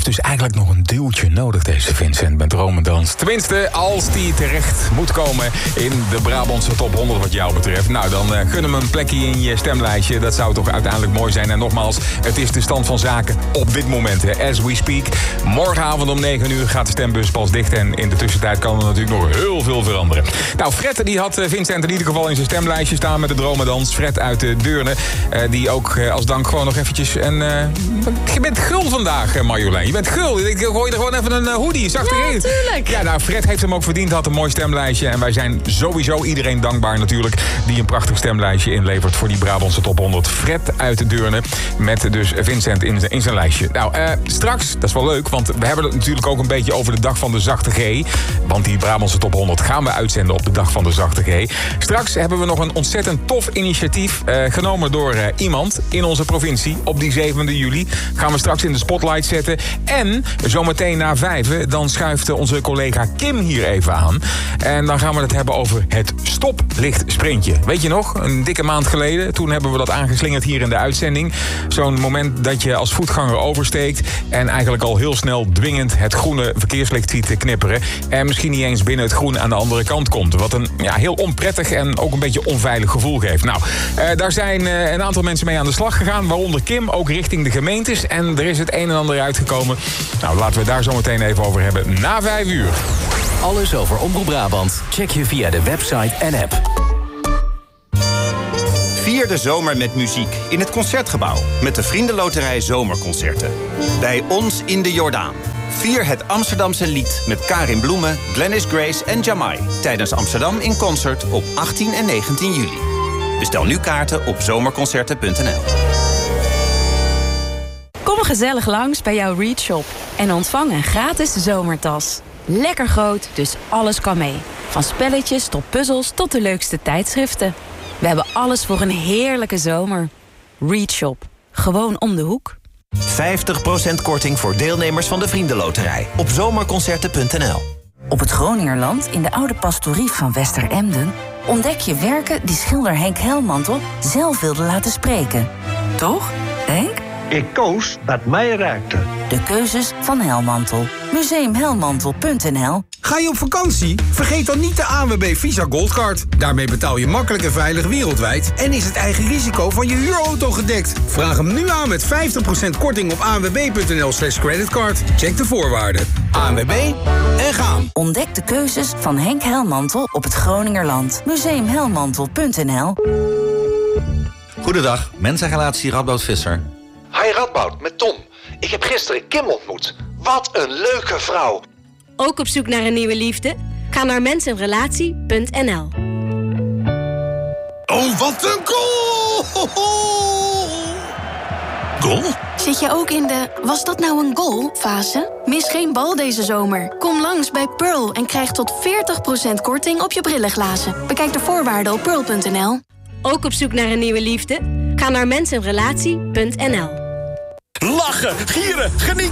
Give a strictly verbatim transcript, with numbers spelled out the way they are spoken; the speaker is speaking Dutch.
heeft dus eigenlijk nog een duwtje nodig, deze Vincent met Dromedans. Tenminste, als die terecht moet komen in de Brabantse top honderd wat jou betreft. Nou, dan uh, gunnen we een plekje in je stemlijstje. Dat zou toch uiteindelijk mooi zijn. En nogmaals, het is de stand van zaken op dit moment, hè, as we speak. Morgenavond om negen uur gaat de stembus pas dicht. En in de tussentijd kan er natuurlijk nog heel veel veranderen. Nou, Fred die had Vincent in ieder geval in zijn stemlijstje staan met de Dromedans. Fred uit de Deurne. Uh, die ook uh, als dank gewoon nog eventjes... En, uh, je bent gul vandaag, Marjolein. Je bent gul. Ik gooi er gewoon even een uh, hoodie. Zag ja, erin. Tuurlijk. Ja, nou, Fred heeft hem ook verdiend. Had een mooi stemlijstje. En wij zijn sowieso iedereen dankbaar natuurlijk... die een prachtig stemlijstje inlevert voor die Brabantse top honderd. Fred uit de Deurne. Met dus Vincent in, in zijn lijstje. Nou, uh, straks, dat is wel leuk... want we hebben het natuurlijk ook een beetje over de dag van de zachte G. Want die Brabantse top honderd gaan we uitzenden op de dag van de zachte G. Straks hebben we nog een ontzettend tof initiatief... Uh, genomen door uh, iemand in onze provincie. Op die zevende juli gaan we straks in de spotlight zetten. En zometeen na vijven... dan schuift onze collega Kim hier even aan. En dan gaan we het hebben over het stoplicht-sprintje. Weet je nog? Een dikke maand geleden. Toen hebben we dat aangeslingerd hier in de uitzending. Zo'n moment dat je als voetganger oversteekt... en eigenlijk al heel snel dwingend het groene verkeerslicht ziet te knipperen... en misschien niet eens binnen het groen aan de andere kant komt. Wat een ja, heel onprettig en ook een beetje onveilig gevoel geeft. Nou, uh, daar zijn uh, een aantal mensen mee aan de slag gegaan... waaronder Kim, ook richting de gemeentes. En er is het een en ander uitgekomen. Nou, laten we het daar zo meteen even over hebben na vijf uur. Alles over Omroep Brabant check je via de website en app. Vier de zomer met muziek in het Concertgebouw... met de Vriendenloterij Zomerconcerten. Bij ons in de Jordaan. Vier het Amsterdamse lied met Karin Bloemen, Glennis Grace en Jamai... tijdens Amsterdam in Concert op achttien en negentien juli. Bestel nu kaarten op zomerconcerten punt n l. Kom gezellig langs bij jouw Read Shop en ontvang een gratis zomertas. Lekker groot, dus alles kan mee. Van spelletjes tot puzzels tot de leukste tijdschriften. We hebben alles voor een heerlijke zomer. Read Shop. Gewoon om de hoek. vijftig procent korting voor deelnemers van de Vriendenloterij op zomerconcerten punt n l. Op het Groningerland, in de oude pastorie van Westeremden... ontdek je werken die schilder Henk Helmantel zelf wilde laten spreken. Toch, Henk? Ik koos wat mij raakte. De keuzes van Helmantel. museum helmantel punt n l. Ga je op vakantie? Vergeet dan niet de A N W B Visa Goldcard. Daarmee betaal je makkelijk en veilig wereldwijd... en is het eigen risico van je huurauto gedekt. Vraag hem nu aan met vijftig procent korting op a n w b punt n l slash creditcard. Check de voorwaarden. A N W B en gaan. Ontdek de keuzes van Henk Helmantel op het Groningerland. museum helmantel punt n l. Goedendag, mensenrelatie Radboud Visser. Hi Radboud, met Tom. Ik heb gisteren Kim ontmoet. Wat een leuke vrouw. Ook op zoek naar een nieuwe liefde? Ga naar mensenrelatie punt n l. Oh, wat een goal! Goal? Zit je ook in de was dat nou een goal fase? Mis geen bal deze zomer. Kom langs bij Pearl en krijg tot veertig procent korting op je brillenglazen. Bekijk de voorwaarden op pearl punt n l. Ook op zoek naar een nieuwe liefde? Ga naar mensenrelatie punt n l. Lachen, gieren, genieten.